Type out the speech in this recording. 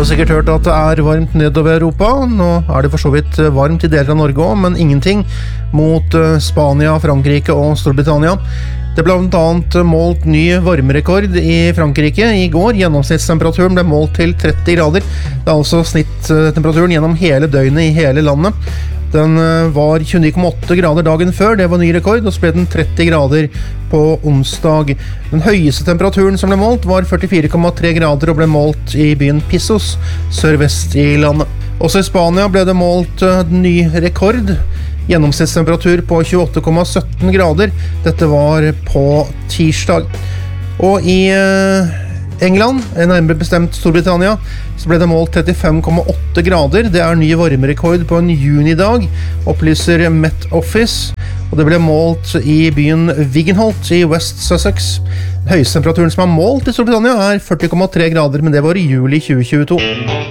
har sikkert hørt at det varmt nedover Europa. Nå det for så vidt varmt I deler av Norge også, men ingenting mot Spania, Frankrike og Storbritannia. Det ble blant annet målt ny varmerekord I Frankrike I går. Gjennomsnittstemperaturen ble målt til 30 grader. Det altså snittemperaturen gjennom hele døgnet I hele landet. Den var 29,8 grader dagen før, det var ny rekord, og så ble den 30 grader på onsdag. Den høyeste temperaturen som ble målt var 44,3 grader og ble målt I byen Pissos, sørvest I landet. Også I Spania ble det målt ny rekord, gjennomsnittstemperatur på 28,17 grader. Dette var på tirsdag. Og I England, nærmere bestemt Storbritannia, så ble det målt 35,8 grader. Det ny varmerekord på en junidag, opplyser Met Office. Og det ble målt I byen Wigenholt I West Sussex. Høyeste temperaturen som målt I Storbritannia 40,3 grader, men det var I juli 2022.